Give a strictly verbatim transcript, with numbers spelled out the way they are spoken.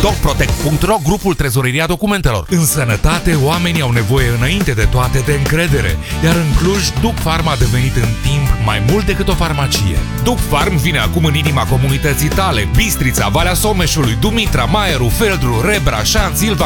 DocProtect punct ro, grupul Trezoreria Documentelor. În sănătate, oamenii au nevoie înainte de toate de încredere, iar în Cluj, DucPharm a devenit în timp mai mult decât o farmacie. DucPharm vine acum în inima comunității tale: Bistrița, Valea Someșului, Dumitra, Maieru, Feldru, Rebra, Șanț, Ilva,